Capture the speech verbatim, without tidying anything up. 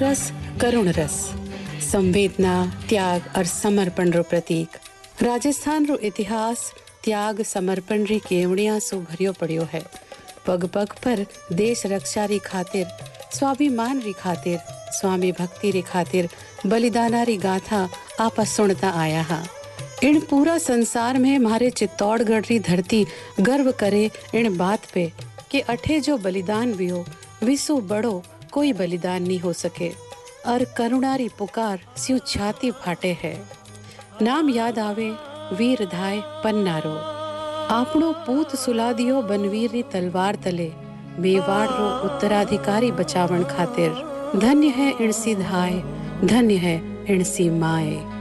रस करुण रस, संवेदना, त्याग और समर्पण रो प्रतीक। राजस्थान रो इतिहास त्याग समर्पण री केवड़िया सो भरियो पड़ियो है। पग पग पर देश रक्षा री खातिर, स्वाभिमान री खातिर, स्वामी भक्ति री खातिर बलिदाना री गाथा आपा सुनता आया हा। इन पूरा संसार में हमारे चित्तौड़गढ़ री धरती गर्व करे इन बात पे कि अठे जो बलिदान वियो विसु बड़ो कोई बलिदान नहीं हो सके। और करुणारी पुकार स्यू छाती फाटे है। नाम याद आवे वीर धाय पन्नारो, आपनो पूत सुलादियो बनवीर री तलवार तले मेवाड़ रो उत्तराधिकारी बचावन खातिर। धन्य है इणसी धाय, धन्य है इणसी माए।